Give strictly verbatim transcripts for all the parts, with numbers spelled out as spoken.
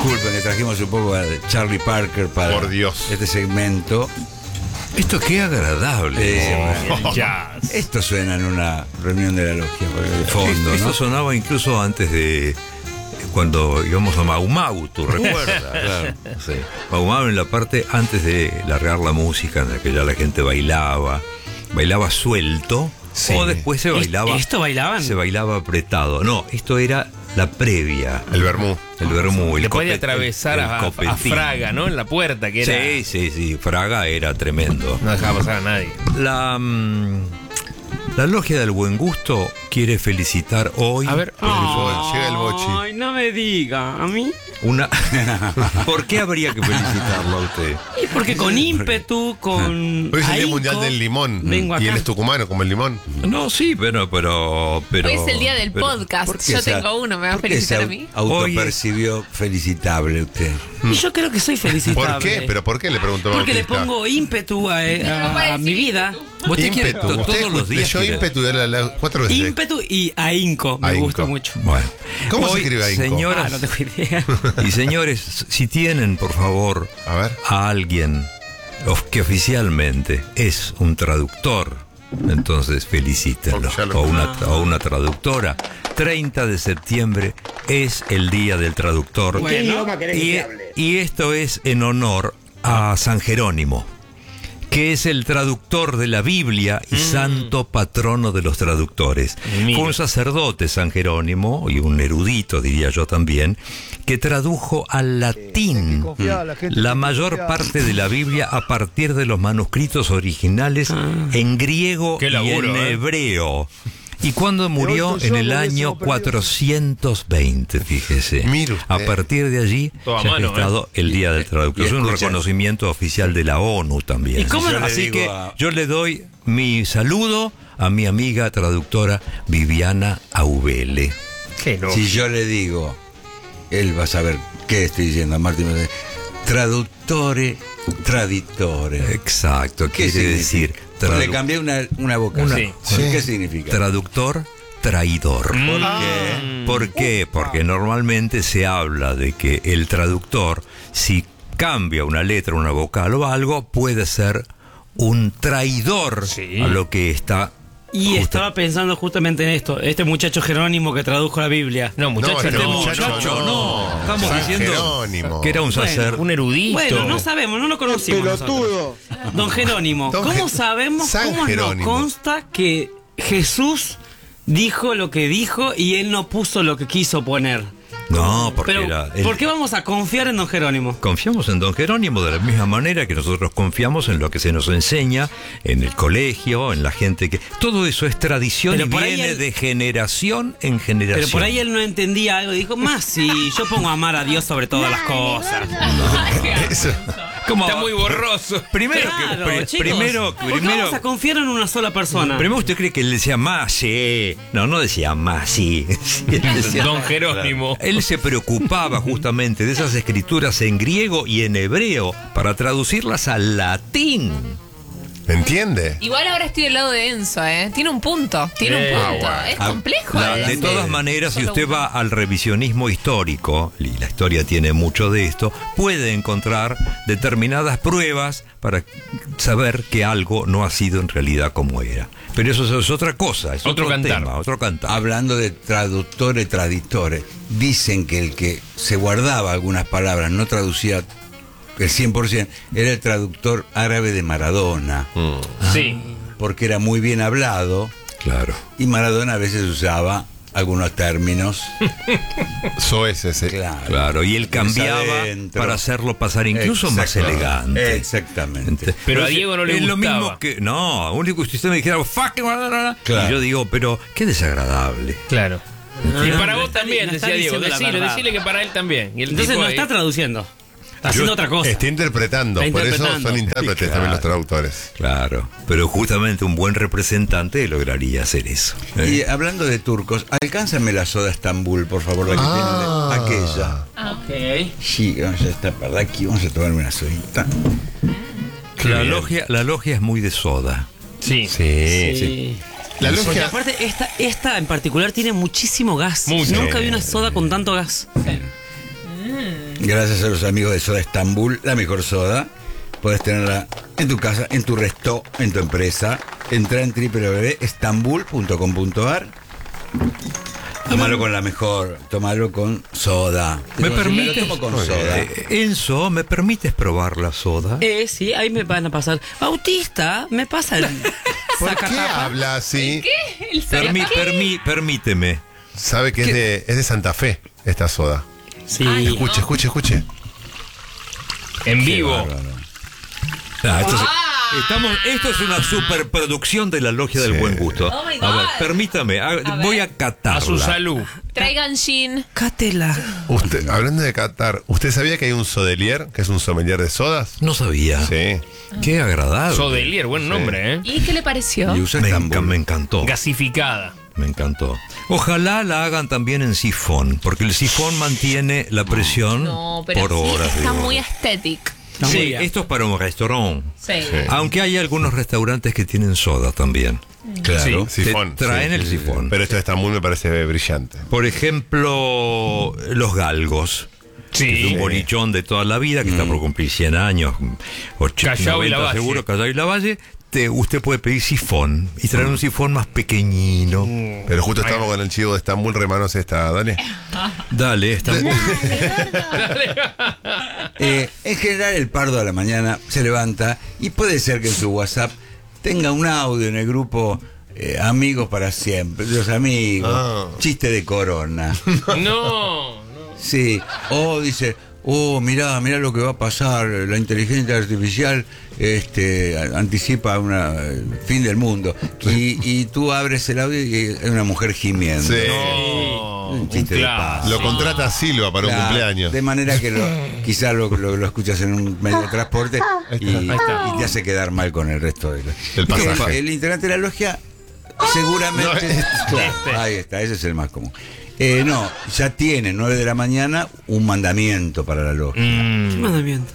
disculpen que trajimos un poco a Charlie Parker para Por Dios. este segmento. Esto qué agradable. Eh, El jazz. Esto suena en una reunión de la logia, de fondo, Esto ¿no? sonaba incluso antes de cuando íbamos a Mau Mau, ¿tú recuerdas? Claro. Sí. Mau Mau en la parte antes de largar la música, en la que ya la gente bailaba, bailaba suelto, Sí. o después se bailaba. ¿Esto bailaban? Se bailaba apretado. No, esto era la previa. El vermú. El vermú, el Después de copete- atravesar el a, a copetín. Fraga, ¿no? En la puerta, que era. Sí, sí, sí. Fraga era tremendo. No dejaba pasar a nadie. La, mm, la Logia del Buen Gusto quiere felicitar hoy A ver. Llega el bochi. Ay, no me diga, ¿a mí? una... ¿Por qué habría que felicitarlo a usted? Y porque con ímpetu, con Hoy es el Día ahínco, Mundial del Limón. vengo Y él acá. es tucumano, como el limón. No, sí, pero... pero, pero Hoy es el día del pero- podcast. ¿Por qué Yo se- tengo uno, ¿me va a por qué felicitar se a mí? autopercibió felicitable usted? Y yo creo que soy felicitable. ¿Por qué? ¿Pero por qué? Le preguntó Porque le Bautista. pongo ímpetu a, a- a mi vida. ¿Usted quiere Ímpetu. to- Usted todos los días leyó quiere- ímpetu de la, la- cuatro veces. Ímpetu y ahínco. Me Ahínco. gusta mucho. Bueno. ¿Cómo se Hoy, escribe ahínco? Señoras Ah, no tengo idea. y señores, si tienen, por favor, A ver. a alguien of- que oficialmente es un traductor, entonces felicítenlo. Porque ya lo- O una, o una traductora. treinta de septiembre es el Día del Traductor. Bueno, y, y esto es en honor a San Jerónimo, que es el traductor de la Biblia y santo patrono de los traductores. Mira. Fue un sacerdote San Jerónimo, y un erudito, diría yo también, que tradujo al latín la mayor parte de la Biblia a partir de los manuscritos originales en griego Qué y laburo, en ¿eh? hebreo. Y cuando murió en el año cuatrocientos veinte, fíjese. Mire usted. A partir de allí Todo a se ha mano, gestado el Día del Traductor. y Es un escucha- reconocimiento oficial de la ONU también. ¿Y cómo yo le Así digo que a- yo le doy mi saludo a mi amiga traductora Viviana Aubele. Qué loco. Si yo le digo, él va a saber qué estoy diciendo, Martín. Traductore, traditore. Exacto, ¿Qué quiere decir significa? Le tradu- cambié una, una boca. Una- Sí. ¿Qué significa? traductor traidor. ¿Por Ah. qué? ¿Por qué? Porque normalmente se habla de que el traductor, si cambia una letra, una vocal o algo, puede ser un traidor Sí. a lo que está. Y justa- estaba pensando justamente en esto. Este muchacho Jerónimo que tradujo la Biblia. No, muchacho, No, este no. muchacho muchacho, no. Estamos San diciendo Jerónimo. que era un Bueno, sacerdote. Un erudito. Bueno, no sabemos, no lo conocimos. nosotros. Don Jerónimo, Don ¿cómo Je- sabemos, San cómo nos Jerónimo. consta que Jesús dijo lo que dijo y él no puso lo que quiso poner? No, porque Pero, era. él- ¿por qué vamos a confiar en don Jerónimo? Confiamos en don Jerónimo de la misma manera que nosotros confiamos en lo que se nos enseña en el colegio, en la gente que... Todo eso es tradición Pero y por ahí viene él- de generación en generación. Pero por ahí él no entendía algo y dijo, más si yo pongo a amar a Dios sobre todas las cosas. Eso. ¿Cómo? Está muy borroso. Primero Claro, que... pri- chicos, primero, ¿por qué primero, vamos a confiar en una sola persona? primero usted cree que él decía más, sí. No, no decía más, sí. Sí, él decía- Don Jerónimo. Él se preocupaba justamente de esas escrituras en griego y en hebreo para traducirlas al latín. ¿Entiende? Igual ahora estoy del lado de Enzo, ¿eh? Tiene un punto, tiene Eh, un punto. ah, Es ah, complejo. La- ¿eh? de todas maneras, si usted va al revisionismo histórico, y la historia tiene mucho de esto, puede encontrar determinadas pruebas para saber que algo no ha sido en realidad como era. Pero eso es otra cosa, es Otro otro, cantar. tema, otro cantar. Hablando de traductore, traditore, dicen que el que se guardaba algunas palabras, no traducía el cien por ciento, era el traductor árabe de Maradona, Sí. porque era muy bien hablado Claro. y Maradona a veces usaba algunos términos. Soeces. eh. Claro, Claro, y él Tenés cambiaba adentro. para hacerlo pasar incluso más Exactamente. elegante. Exactamente. Pero a es- Diego no le es lo gustaba. mismo que. No, único que usted me dijera, fucking. Claro. Y yo digo, pero qué desagradable. Claro. No, y no, para no vos está- también, no está decía Diego. diciendo la Decile, verdad. decile que para él también. Y el Entonces tipo no ahí- está traduciendo. Está haciendo otra cosa. Está interpretando. Está Por eso interpretando. son intérpretes Claro. también los traductores. Claro, pero justamente un buen representante lograría hacer eso. ¿eh? Y hablando de turcos, alcánzame la soda Estambul, por favor, la que Ah. tienen de- aquella. Ok. Sí, vamos a estar para aquí, vamos a tomarme una sodita. La logia, la logia es muy de soda. Sí. Sí, Sí. La Porque logia. aparte, esta, esta en particular tiene muchísimo gas. Mucho. Nunca vi una soda con tanto gas. Gracias a los amigos de Soda Estambul, la mejor soda. Puedes tenerla en tu casa, en tu resto, en tu empresa. Entra en doble u doble u doble u punto estambul punto com punto ar. Tómalo con la mejor, tómalo con soda. ¿Me Yo permites? lo tomo con soda. Eh, Enzo, ¿me permites probar la soda? Eh, sí, ahí me van a pasar. Bautista, me pasa el. ¿Por qué sacatapa. habla así? ¿Qué? ¿El Permi- qué? permi- permíteme. Sabe que es de, es de Santa Fe esta soda. Sí. Ay, no. Escuche, escuche, escuche. En vivo. Bárbaro. Ah, esto, es, estamos, esto es una superproducción de la Logia del Sí. Buen Gusto. Oh my A ver, God. permítame, a- A voy ver. a catarla. A su salud. Traigan gin. Cátela. Usted, hablando de Qatar, ¿usted sabía que hay un sommelier, que es un sommelier de sodas? No sabía. Sí. Qué agradable. Sodelier, buen nombre, ¿eh? ¿Y qué le pareció? Y usa Me, enca- Estambul. me encantó. Gasificada. Me encantó. Ojalá la hagan también en sifón, porque el sifón mantiene la presión No, pero por sí, horas. está digo. muy aesthetic. Está muy Sí, bien. esto es para un restaurante. Sí. Aunque hay algunos restaurantes que tienen soda también. Claro. Te Sifón. traen sí, el sí, sí. sifón. Pero esto de Estambul me parece brillante. Por ejemplo, los galgos. Sí. Que es un bolichón de toda la vida, que está por cumplir cien años, ochenta, Callao y noventa Lavalle. seguro, Callao y Lavalle. Te, usted puede pedir sifón y traer un sifón más pequeñino. Pero justo estamos con el chivo de Estambul, remanos esta, dale. Dale, está muy... Eh, en general, el pardo a la mañana se levanta y puede ser que en su WhatsApp tenga un audio en el grupo eh, Amigos para Siempre, los amigos, Ah. chiste de corona. No, no. Sí, o dice, oh, mirá, mirá lo que va a pasar, la inteligencia artificial este, a- anticipa una, el fin del mundo. Y, y tú abres el audio y hay una mujer gimiendo. Sí. No, Un un chiste de clásico. paz. Lo contrata Silva para un Claro, cumpleaños. de manera que lo, quizás lo, lo- lo escuchas en un medio de transporte y, está. y te hace quedar mal con el resto de la- El pasaje. El, el integrante de la logia seguramente... No, Claro, ahí está, ese es el más común. Eh, no, ya tiene nueve de la mañana un mandamiento para la logia. ¿Qué mandamiento?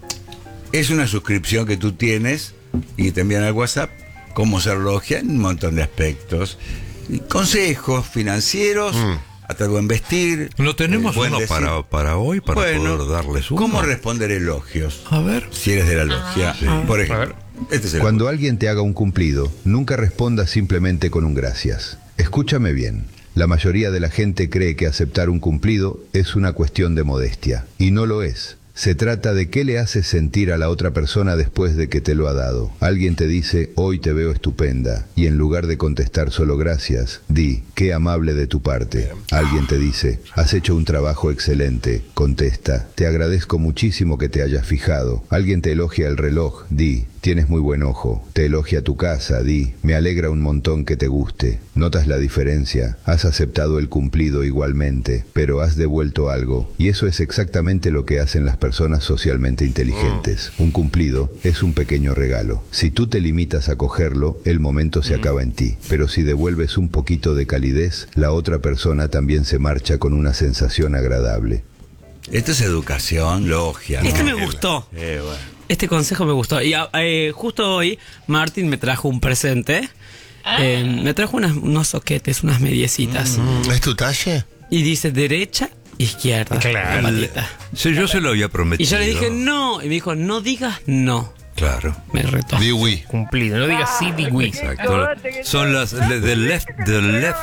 Es una suscripción que tú tienes y te envían al WhatsApp cómo ser logia en un montón de aspectos. Y consejos financieros, hasta el buen vestir. ¿No tenemos el buen uno decir. para, para hoy, para Bueno, poder darles uno? ¿cómo responder elogios? A ver. Si eres de la logia, por A ejemplo. ver. Este es el Cuando alguien te haga un cumplido, nunca respondas simplemente con un gracias. Escúchame bien. La mayoría de la gente cree que aceptar un cumplido es una cuestión de modestia, y no lo es. Se trata de qué le haces sentir a la otra persona después de que te lo ha dado. Alguien te dice, hoy te veo estupenda, y en lugar de contestar solo gracias, di, qué amable de tu parte. Alguien te dice, has hecho un trabajo excelente, contesta, te agradezco muchísimo que te hayas fijado. Alguien te elogia el reloj, di, tienes muy buen ojo. Te elogia tu casa, di, me alegra un montón que te guste. ¿Notas la diferencia? Has aceptado el cumplido igualmente, pero has devuelto algo, y eso es exactamente lo que hacen las personas socialmente inteligentes. Un cumplido es un pequeño regalo. Si tú te limitas a cogerlo, el momento se acaba en ti, pero si devuelves un poquito de calidez, la otra persona también se marcha con una sensación agradable. Esto es educación, logia. ¿no? Este me gustó. Eh, bueno. Este consejo me gustó. Y eh, justo hoy, Martín me trajo un presente. Eh, me trajo unas- unos soquetes, unas mediecitas. ¿Es tu talle? Y dice derecha, izquierda. Claro. la patita. Sí, yo se lo había prometido. Y yo le dije no. Y me dijo, no digas no. Claro. Me retó. Di oui. Cumplido. No digas sí, di oui. Exacto. Son las de, de left, de left,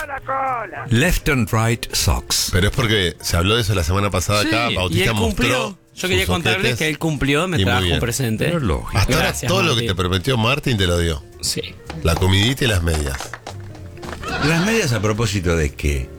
left and right socks. Pero es porque se habló de eso la semana pasada acá. Sí, y Bautista él cumplió. mostró. Yo quería sus contarles soquetes. que él cumplió, me Y muy trajo bien. un presente. Pero lógico. Hasta ahora Gracias, todo lo que Martín. te prometió Martín te lo dio. Sí. La comidita y las medias. Las medias a propósito de qué.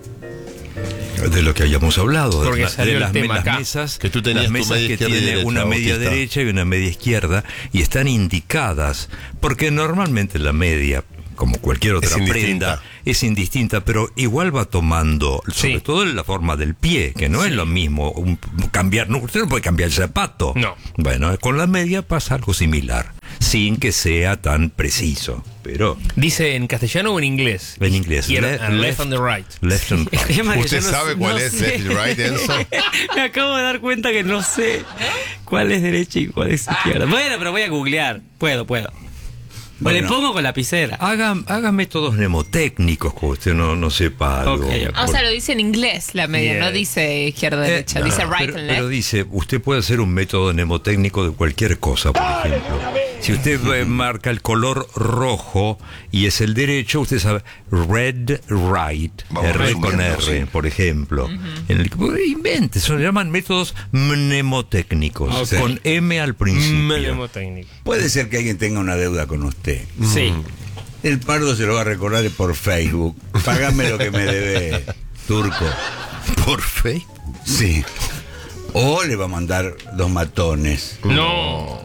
De lo que habíamos hablado, Porque de, la- salió de el las, tema las acá. mesas, Que tú tenías las tu mesas media que izquierda y tiene derecha, una media Bautista. derecha y una media izquierda y están indicadas, porque normalmente la media, como cualquier otra Es indistinta. prenda, es indistinta, pero igual va tomando, sobre Sí. todo en la forma del pie, que no es lo mismo un- cambiar, no, usted no puede cambiar el zapato. No. Bueno, con la media pasa algo similar, sin que sea tan preciso, pero ¿Dice en castellano o en inglés? en inglés. Izquierda, Le- and left and the right. Left and right. Escúchame que ¿Usted yo no sabe sé- cuál no es sé. left and right, Enzo? Me acabo de dar cuenta que no sé cuál es derecha y cuál es izquierda. Bueno, pero voy a googlear. Puedo, puedo. O le Bueno. pongo con lapicera. Haga, haga métodos mnemotécnicos, como usted no, no sepa algo. Ok, ok. Ah, o sea, lo dice en inglés la media, Bien. no dice izquierda-derecha, Eh, dice no, right pero, and pero left. dice, usted puede hacer un método mnemotécnico de cualquier cosa, por ejemplo. Si usted eh, marca el color rojo y es el derecho, usted sabe red, right, Vamos R con resumiendo, R, sí. por ejemplo. En el, invente, se llaman métodos mnemotécnicos, Ok. con M al principio. Mnemotécnico. Puede ser que alguien tenga una deuda con usted. Sí. El Pardo se lo va a recordar por Facebook. Págame lo que me debe, turco. Por fe. Sí. O le va a mandar dos matones. No.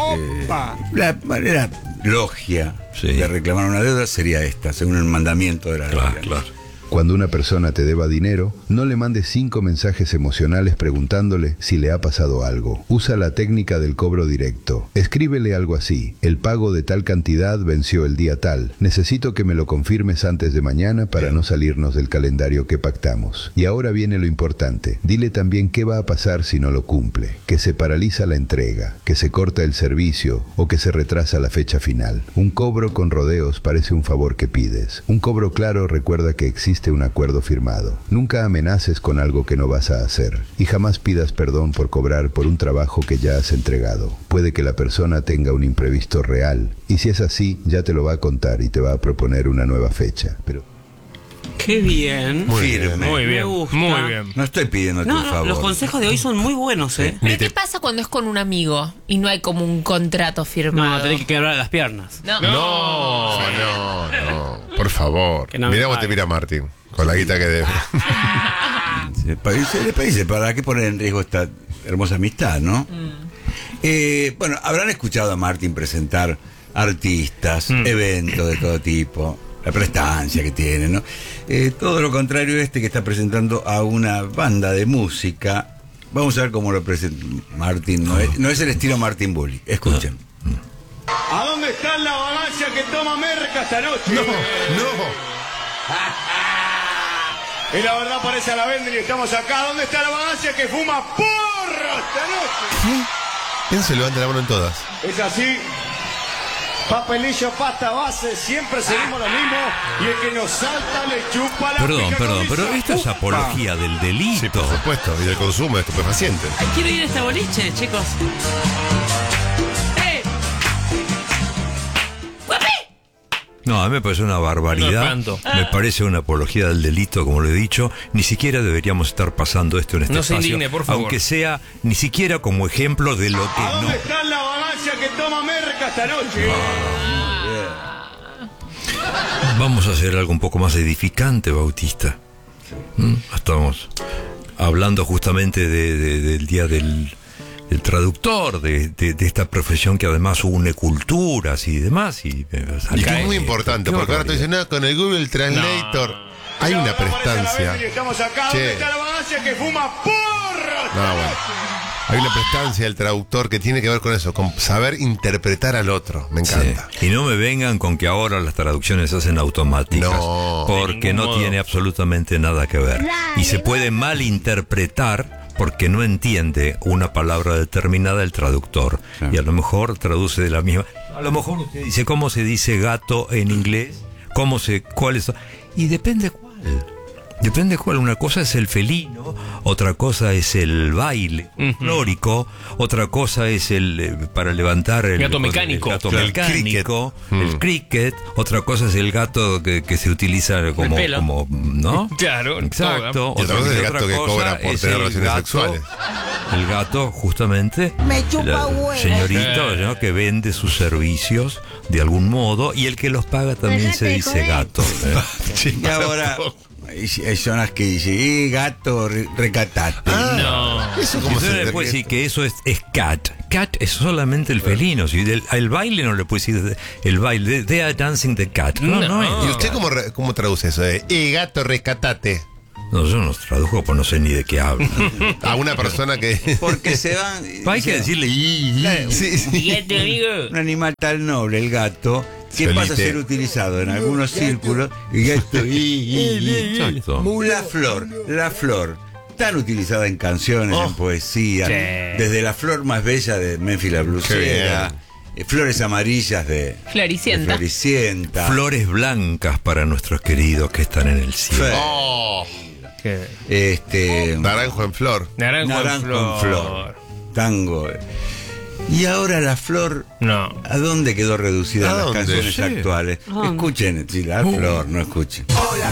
La manera logia Sí. de reclamar una deuda sería esta, según el mandamiento de la Claro, Biblia. claro. Cuando una persona te deba dinero, no le mandes cinco mensajes emocionales preguntándole si le ha pasado algo. Usa la técnica del cobro directo. Escríbele algo así: el pago de tal cantidad venció el día tal. Necesito que me lo confirmes antes de mañana para no salirnos del calendario que pactamos. Y ahora viene lo importante. Dile también qué va a pasar si no lo cumple. Que se paraliza la entrega, que se corta el servicio o que se retrasa la fecha final. Un cobro con rodeos parece un favor que pides. Un cobro claro recuerda que existe un acuerdo firmado. Nunca amenaces con algo que no vas a hacer y jamás pidas perdón por cobrar por un trabajo que ya has entregado. Puede que la persona tenga un imprevisto real y si es así ya te lo va a contar y te va a proponer una nueva fecha. Pero Qué bien. Muy Firme. bien. Muy Me bien. gusta. Muy bien. No estoy pidiéndote No, un no, favor. los consejos de hoy son muy buenos, ¿eh? ¿Pero qué pasa cuando es con un amigo y no hay como un contrato firmado? No, tenés que quebrar las piernas. No. No, no, no. Por favor. Que no me Mirá cómo te pague. mira Martín. Con la guita que debe. Se parece- le parece, ¿para qué poner en riesgo esta hermosa amistad, no? Eh, bueno, habrán escuchado a Martín presentar artistas, eventos de todo tipo, la prestancia que tiene, ¿no? Eh, todo lo contrario este que está presentando a una banda de música. Vamos a ver cómo lo presenta Martín. No es, no es el estilo Martín Bully. Escuchen. ¿A dónde está la vagancia que toma merca esta noche? No, no. Y la verdad parece a la venda y estamos acá. ¿Dónde está la vagancia que fuma porro esta noche? ¿Quién se levanta la mano en todas? Es así. Papelillo, pasta, base, siempre seguimos lo mismo. Y el que nos salta le chupa la Perdón, pica perdón, con pero esa esto es pupa. apología del Sí, delito. por supuesto. Y del consumo de estupefacientes. Ay, quiero ir a este boliche, chicos. ¡Eh! No, a mí me parece una No barbaridad. tanto. Me parece una apología del delito, como lo he dicho. Ni siquiera deberíamos estar pasando esto en este No se espacio. indigne, por favor. Aunque sea ni siquiera como ejemplo de lo que ¿A no. dónde está la vagancia que toma merca esta noche? Vamos a hacer algo un poco más edificante, Bautista. ¿Mm? Estamos hablando justamente de- de- del día del, del traductor, de, de- de esta profesión que además une culturas y demás. Y, eh, Y que acá, es muy eh, importante, qué porque ahora te barbaridad. dicen, no, con el Google Translator hay Y la una verdad parece a la prestancia. venda y estamos acá. Che. ¿Dónde está la vagancia que fuma porro esta No, bueno. noche? Hay una prestancia del traductor que tiene que ver con eso, con saber interpretar al otro. Me encanta. Sí. Y no me vengan con que ahora las traducciones se hacen automáticas, No. porque De ningún no modo. tiene absolutamente nada que ver. Y se puede malinterpretar porque no entiende una palabra determinada el traductor. Claro. Y a lo mejor traduce de la misma. A lo mejor usted dice cómo se dice gato en inglés, cómo se, cuál es. Y depende cuál. Depende cuál. Una cosa es el felino, otra cosa es el baile folclórico, otra cosa es el eh, para levantar el Gato el mecánico. gato Claro, mecánico, cricket. el Mm. cricket, otra cosa es el gato que, que se utiliza como, pelo. como ¿no? Claro, Exacto. Y otra cosa es el otra gato que cosa cobra por es tener el relaciones gato- sexuales. El gato, justamente, Me chupa la- huevo. señorito, ¿no? Que vende sus servicios de algún modo y el que los paga también se Déjate dice joder. gato. ¿eh? Y ahora hay, hay zonas que dicen, eh, gato, re- recatate. No. Eso como Entonces se le puede decir que eso es, es cat. Cat es solamente el felino. Si del, al baile no le puede decir el baile. They are dancing the cat. No, no, No. ¿Y es. usted cómo, re- cómo traduce eso? De, eh, gato, rescatate. No, yo no tradujo, pues no sé ni de qué hablo. A una persona que... Porque se van. Hay que decirle. "Y, y". Claro, Sí, sí. Fíjate, amigo. un animal tan noble, el gato, que Felipe. pasa a ser utilizado en algunos círculos. Y gato, y, y, y. Exacto. La flor, la flor, tan utilizada en canciones, en poesía, Sí. desde la flor más bella de Memphis la blusera, eh, flores amarillas de Floricienta. de Floricienta. Flores blancas para nuestros queridos que están en el cielo. Fe- Oh, ¿Qué? Este, naranjo en flor. Naranjo, naranjo en flor. en flor. Tango. Y ahora la flor, No. ¿a dónde quedó reducida ¿A en las dónde? canciones Sí. actuales? ¿A dónde? Escuchen, sí, la flor, no escuchen. Hola